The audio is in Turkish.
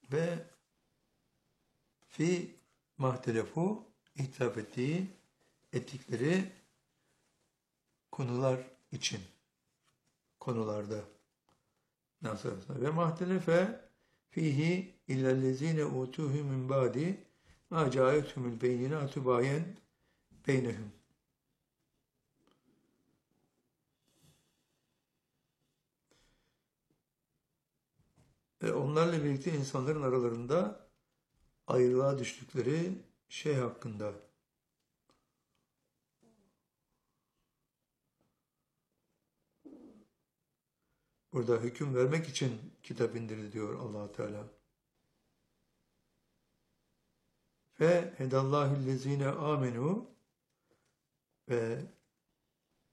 ve fi mahtelefu ihtilaf ettikleri konular için, konularda nasıl ve mahtelefe fihi illellezine utuhu min ba'di ma ca'ethumul beyinatu bayen beynehum. Ve onlarla birlikte insanların aralarında ayrılığa düştükleri şey hakkında. Burada hüküm vermek için kitap indirildi diyor Allah Teala. Ve hedallahüllezine amenu ve